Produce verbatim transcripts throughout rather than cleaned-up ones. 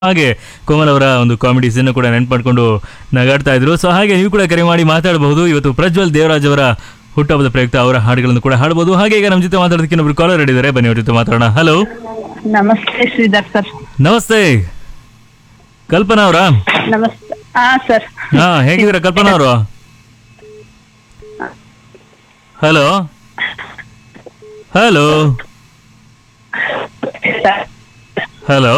ಹಾಗೆ ಕೋಮಲ್ ಅವರ ಒಂದು ಕಾಮಿಡೀಸ್ ಅನ್ನು ಕೂಡ ನೆನ್ಪು ಮಾಡ್ಕೊಂಡು ನಗಾಡ್ತಾ ಇದ್ರು. ಸೊ ಹಾಗೆ ನೀವು ಕೂಡ ಕರೆ ಮಾಡಿ ಮಾತಾಡಬಹುದು. ಇವತ್ತು ಪ್ರಜ್ವಲ್ ದೇವರಾಜ್ ಅವರ ಹುಟ್ಟುಹಬ್ಬದ ಪ್ರಯುಕ್ತ ಅವರ ಹಾಡುಗಳನ್ನು ಕೂಡ ಹಾಡಬಹುದು. ಹಾಗೆ ಈಗ ನಮ್ಮ ಜೊತೆ ಮಾತಾಡೋದಕ್ಕೆ ಇನ್ನೊಬ್ರು ಕಾಲರ್ ಹಿಡಿದ್ದಾರೆ, ಬನ್ನಿ ಅವ್ರ ಜೊತೆ ಮಾತಾಡೋಣ. ಹಲೋ, ನಮಸ್ತೆ ಶ್ರೀಧರ್ ಸರ್. ನಮಸ್ತೆ ಕಲ್ಪನಾ ಅವರಾ? ನಮಸ್ತೆ. ಹಾ ಸರ್. ಹಾ, ಹೇಗಿದ್ದೀರಾ ಕಲ್ಪನಾ ಅವರು? ಹಲೋ ಹಲೋ ಹಲೋ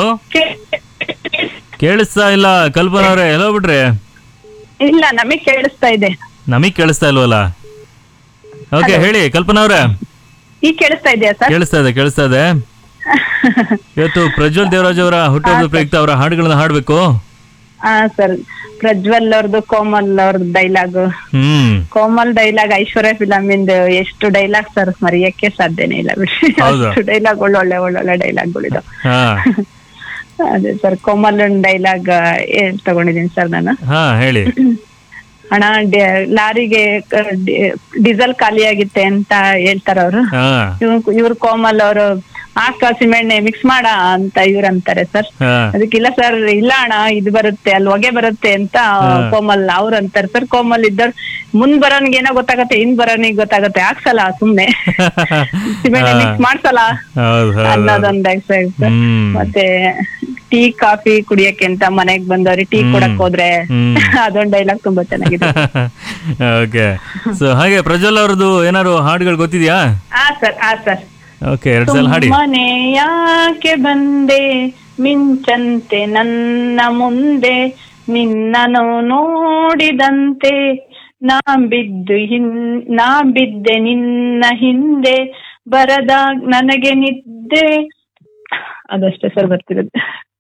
ಕೇಳಿಸ್ತಾ ಇಲ್ಲ ಕಲ್ಪನಾ ಅವ್ರೆ, ಎಲ್ಲೋ ಬಿಟ್ರೆ? ಇಲ್ಲ, ನಮಗ್ ಕೇಳಿಸ್ತಾ ಇದೆ. ನಮಗ್ ಕೇಳಿಸ್ತಾ ಇಲ್ವಲ್ಲ? ಓಕೆ, ಹೇಳಿ ಕಲ್ಪನಾ ಅವ್ರೆ. ಈಗ ಕೇಳಿಸ್ತಾ ಇದೆಯಾ ಸರ್? ಕೇಳಿಸ್ತಾ ಇದೆ ಕೇಳಿಸ್ತಾ ಇದೆ. ಇವತ್ತು ಪ್ರಜ್ವಲ್ ದೇವರಾಜ್ ಅವರ ಹುಟ್ಟುಹಬ್ಬದ ಪ್ರಯುಕ್ತ ಅವರ ಹಾಡುಗಳನ್ನ ಹಾಡ್ಬೇಕು. ಹಾ ಸರ್, ಪ್ರಜ್ವಲ್ ಅವ್ರದ್ದು ಕೋಮಲ್ ಅವ್ರದ್ದು ಡೈಲಾಗ್. ಹ್ಮ್ ಕೋಮಲ್ ಡೈಲಾಗ್ ಐಶ್ವರ್ಯ ಫಿಲಮ್ ಇಂದ ಎಷ್ಟು ಡೈಲಾಗ್ ಸರ್, ಮರೆಯಕ್ಕೆ ಸಾಧ್ಯನೇ ಇಲ್ಲ ಬಿಡಿ. ಹೌದಾ? ಅಷ್ಟು ಡೈಲಾಗ್ ಒಳ್ಳೊಳ್ಳೆ ಒಳ್ಳೊಳ್ಳೆ ಡೈಲಾಗ್ಗಳಿದು. ಹಾ ಅದೇ ಸರ್, ಕೋಮಲ್ ಡೈಲಾಗ್ ತಗೊಂಡಿದ್ದೀನಿ ಸರ್ ನಾನು. ಹಾ ಹೇಳಿ. ಹಣ ಲಾರಿಗೆ ಡೀಸೆಲ್ ಖಾಲಿ ಆಗಿತ್ತೆ ಅಂತ ಹೇಳ್ತಾರ ಅವ್ರು. ಹಾ ಇವ್ರು ಕೋಮಲ್ ಅವರು ಹಾಕ ಸಿಮೆಣ್ಣೆ ಮಿಕ್ಸ್ ಮಾಡ ಅಂತ ಇವ್ರ ಅಂತಾರೆ ಸರ್. ಹಾ ಅದಕ್ಕಿಲ್ಲ ಸರ್, ಇಲ್ಲ ಅಣ್ಣ ಇದು ಬರುತ್ತೆ ಅಲ್ಲಿ ಹೊಗೆ ಬರುತ್ತೆ ಅಂತ ಕೋಮಲ್ ಅವ್ರ ಅಂತಾರೆ ಸರ್. ಕೋಮಲ್ ಇದ್ದವ್ರು ಮುಂದ್ ಬರೋನ್ಗೆ ಏನೋ ಗೊತ್ತಾಗತ್ತೆ, ಹಿಂದ್ ಬರೋನಿಗೆ ಗೊತ್ತಾಗತ್ತೆ, ಹಾಕ್ಸಲ್ಲ ಸುಮ್ನೆ ಸಿಮೆಣ್ಣೆ ಮಿಕ್ಸ್ ಮಾಡ್ಸಲ್ಲ ಅನ್ನೋದೊಂದ್ ಸರ್. ಮತ್ತೆ ಟೀ ಕಾಫಿ ಕುಡಿಯಕ್ಕೆ ಅಂತ ಮನೆಗ್ ಬಂದವ್ರಿ ಟೀ ಕೊಡಕ್ ಹೋದ್ರೆ ಅದೊಂದ್ ಡೈಲಾಗ್ ತುಂಬಾ ಚೆನ್ನಾಗಿದೆ. ಓಕೆ, ಸೊ ಹಾಗೆ ಪ್ರಜ್ವಲ್ ಅವ್ರದ್ದು ಏನಾದ್ರು ಹಾಡುಗಳು ಗೊತ್ತಿದ್ಯಾ? ಹಾ ಸರ್. ಹಾ ಸರ್. ಓಕೆ, ಎರಡ್ ಸಲ ಹಾಡಿ. ಮನೆ ಯಾಕೆ ಬಂದೆ ಮಿಂಚಂತೆ ನನ್ನ ಮುಂದೆ, ನಿನ್ನನು ನೋಡಿದಂತೆ ನಾ ಬಿದ್ದು ಹಿನ್ ನಾ ಬಿದ್ದೆ ನಿನ್ನ ಹಿಂದೆ, ಬರದಾಗ ನನಗೆ ನಿದ್ದೆ. ಅದಷ್ಟೇ ಸರ್ ಬರ್ತಿರೋದು.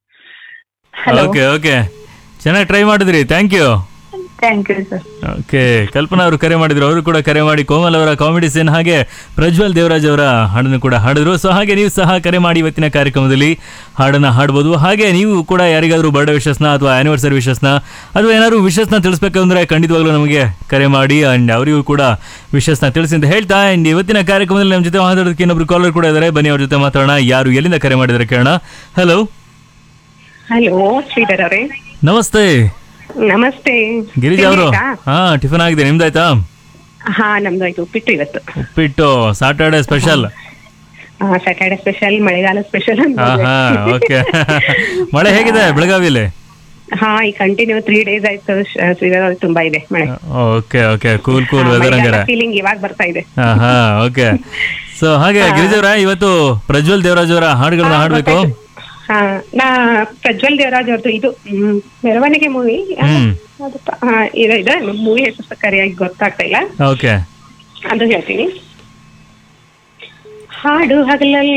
ಓಕೆ ಓಕೆ, ಚೆನ್ನಾಗಿ ಟ್ರೈ ಮಾಡಿದ್ರಿ, thank you. Thank you sir. Okay, ಕಲ್ಪನಾ ಅವರು ಕರೆ ಮಾಡಿದ್ರು, ಅವರು ಕೂಡ ಕರೆ ಮಾಡಿ ಕೋಮಲ್ ಅವರ ಕಾಮಿಡಿ ಸೀನ್ ಹಾಗೆ ಪ್ರಜ್ವಲ್ ದೇವರಾಜ್ ಅವರ ಹಾಡನ್ನು ಕೂಡ ಹಾಡಿದ್ರು. ಸೊ ಹಾಗೆ ನೀವು ಸಹ ಕರೆ ಮಾಡಿ ಇವತ್ತಿನ ಕಾರ್ಯಕ್ರಮದಲ್ಲಿ ಹಾಡನ್ನು ಹಾಡ್ಬೋದು. ಹಾಗೆ ನೀವು ಕೂಡ ಯಾರಿಗಾದ್ರೂ ಬರ್ಡೇ ವಿಶಸ್ನ ಅಥವಾ ಆ್ಯನಿವರ್ಸರಿ ವಿಶಸ್ನ ಅಥವಾ ಏನಾದ್ರು ವಿಶಸ್ನ ತಿಳಿಸ್ಬೇಕಂದ್ರೆ ಖಂಡಿತವಾಗ್ಲೂ ನಮಗೆ ಕರೆ ಮಾಡಿ, ಆ್ಯಂಡ್ ಅವರಿಗೂ ಕೂಡ ವಿಶಸ್ನ ತಿಳಿಸಿ ಅಂತ ಹೇಳ್ತಾ, ಆ್ಯಂಡ್ ಇವತ್ತಿನ ಕಾರ್ಯಕ್ರಮದಲ್ಲಿ ನಮ್ಮ ಜೊತೆ ಮಾತಾಡೋದಕ್ಕೆ ಇನ್ನೊಬ್ರು ಕಾಲರ್ ಕೂಡ ಇದ್ದಾರೆ, ಬನ್ನಿ ಅವ್ರ ಜೊತೆ ಮಾತಾಡೋಣ. ಯಾರು ಎಲ್ಲಿಂದ ಕರೆ ಮಾಡಿದ್ದಾರೆ ಕೇಳೋಣ. ಹಲೋ ಹಲೋ ಶ್ರೀಧರ್ ಅವರೇ, ನಮಸ್ತೆ. ನಮಸ್ತೆ. ಗಿರಿಜಾ ಅವರು? ಹಾ, ಟಿಫನ್ ಆಗಿದೆ, ನಿಮ್ದಾಯ್ತಾ? ಹಾ, ನಮ್ದು ಆಯ್ತು. ಉಪ್ಪಿಟ್ಟು ಇವತ್ತು. ಉಪ್ಪಿಟ್ಟು ಸಾಟರ್ಡೆ ಸ್ಪೆಷಲ್. ಸ್ಯಾಟರ್ಡೆ ಸ್ಪೆಷಲ್, ಮಳೆಗಾಲ ಸ್ಪೆಷಲ್. ಹಾ ಓಕೆ. ಮಳೆ ಹೇಗಿದೆ ಬೆಳಗಾವಿಯಲ್ಲಿ? ಹಾ, ಈ ಕಂಟಿನ್ಯೂ ತ್ರೀ ಡೇಸ್ ಆಯ್ತು ಶ್ರೀಧರ್ ಅವ್ರೆ, ತುಂಬಾ ಇದೆ ಮಳೆ. Okay okay, cool cool weather ಹಂಗಾರೆ. ಫೀಲಿಂಗ್ ಇವಾಗ ಬರ್ತಾ ಇದೆ. ಹಾ ಓಕೆ. ಸೊ ಹಾಗೆ ಗಿರಿಜಾ ಅವರ, ಇವತ್ತು ಪ್ರಜ್ವಲ್ ದೇವರಾಜ್ ಅವರ ಹಾಡುಗಳನ್ನ ಹಾಡ್ಬೇಕು. ಹಾ, ನಾ ಪ್ರಜ್ವಲ್ ದೇವರಾಜ್ ಅವ್ರದ್ದು ಇದು ಮೆರವಣಿಗೆ ಮೂವಿ ಇದೆ. ಮೂವಿ ಹೆಸರು ಸರಿಯಾಗಿ ಗೊತ್ತಾಗ್ತಾ ಇಲ್ಲ. ಓಕೆ, ಅದು ಹೇಳ್ತೀನಿ. ಹಾಡು ಹಗಲಲ್ಲಿ